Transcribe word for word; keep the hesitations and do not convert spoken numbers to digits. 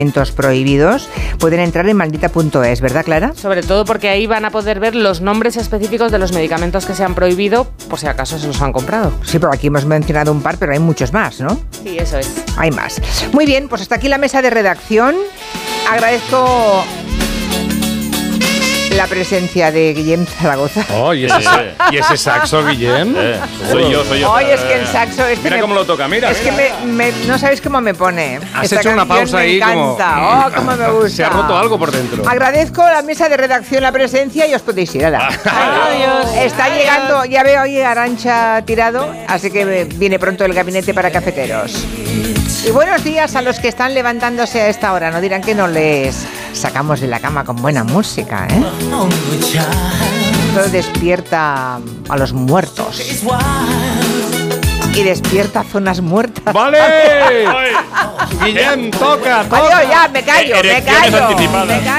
prohibidos pueden entrar en maldita punto es, ¿verdad, Clara? Sobre todo porque ahí van a poder ver los nombres específicos de los medicamentos que se han prohibido, por si acaso se los han comprado. Sí, pero aquí hemos mencionado un par, pero hay muchos más, ¿no? Sí, eso es. Hay más. Muy bien, pues hasta aquí la mesa de redacción. Agradezco la presencia de Guillem Zaragoza. Oh, ¿y ese, ¿y ese saxo, Guillem? Eh, soy yo, soy yo. Oye, es que el saxo... Este mira me, cómo lo toca, mira. Es mira. que me, me, no sabéis cómo me pone. Has Esta hecho una pausa me ahí encanta. como... Oh, cómo me gusta. Se ha roto algo por dentro. Agradezco a la mesa de redacción la presencia y os podéis ir. Ala. Adiós. Está Adiós. llegando, ya veo hoy Arantxa tirado, así que viene pronto el gabinete para cafeteros. Y buenos días a los que están levantándose a esta hora. No dirán que no les sacamos de la cama con buena música, ¿eh? Todo despierta a los muertos. Y despierta zonas muertas. ¡Vale! Guillem, toca, toca. Adiós, ya, me callo, me Erecciones callo. anticipadas. Me callo.